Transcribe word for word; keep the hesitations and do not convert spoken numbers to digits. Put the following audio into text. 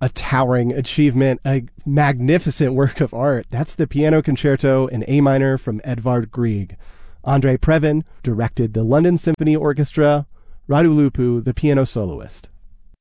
A towering achievement, a magnificent work of art. That's the Piano Concerto in A minor from Edvard Grieg. Andrei Previn directed the London Symphony Orchestra, Radu Lupu, the piano soloist.